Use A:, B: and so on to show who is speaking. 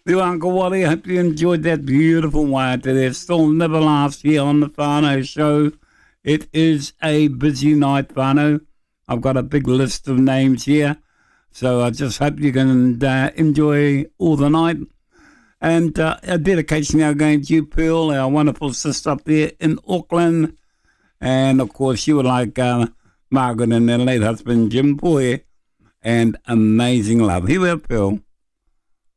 A: You, Uncle Wally, I hope you enjoyed that beautiful way today. It's still never last here on the Whānau Show. It is a busy night, Whānau. I've got a big list of names here, so I just hope you can enjoy all the night. And a dedication now going to you, Pearl, our wonderful sister up there in Auckland. And, of course, you were like Margaret and her late husband, Jim Boy, and amazing love. Here we are, Pearl.